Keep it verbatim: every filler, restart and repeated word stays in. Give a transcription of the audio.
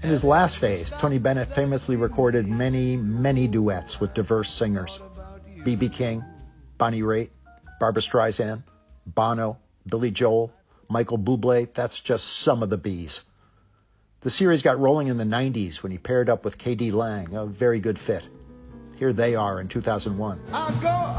In his last phase, Tony Bennett famously recorded many, many duets with diverse singers. B B King, Bonnie Raitt, Barbra Streisand, Bono, Billy Joel, Michael Bublé, that's just some of the Bs. The series got rolling in the nineties when he paired up with K D Lang, a very good fit. Here they are in two thousand one.